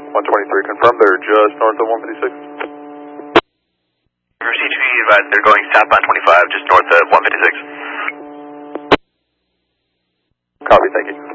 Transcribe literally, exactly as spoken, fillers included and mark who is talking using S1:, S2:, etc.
S1: one twenty-three, confirm they're just north of one fifty-six.
S2: River C two, you advise they're going southbound twenty-five, just north of one fifty-six.
S1: Copy, thank you.